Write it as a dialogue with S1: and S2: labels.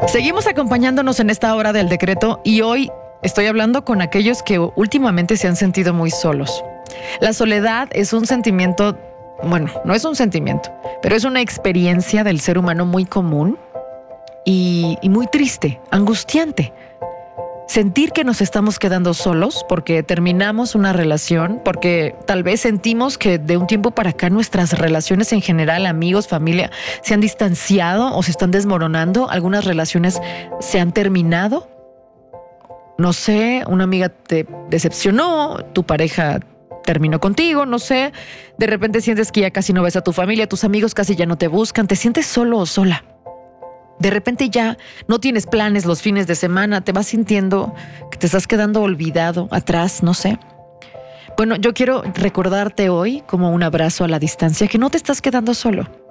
S1: Seguimos acompañándonos en esta hora del decreto y hoy estoy hablando con aquellos que últimamente se han sentido muy solos. La soledad es un sentimiento, bueno, no es un sentimiento, pero es una experiencia del ser humano muy común y muy triste, angustiante. Sentir que nos estamos quedando solos porque terminamos una relación, porque tal vez sentimos que de un tiempo para acá nuestras relaciones en general, amigos, familia, se han distanciado o se están desmoronando. Algunas relaciones se han terminado. No sé, una amiga te decepcionó, tu pareja terminó contigo, no sé. De repente sientes que ya casi no ves a tu familia, tus amigos casi ya no te buscan, te sientes solo o sola. De repente ya no tienes planes los fines de semana, te vas sintiendo que te estás quedando olvidado, atrás, no sé. Bueno, yo quiero recordarte hoy, como un abrazo a la distancia, que no te estás quedando solo.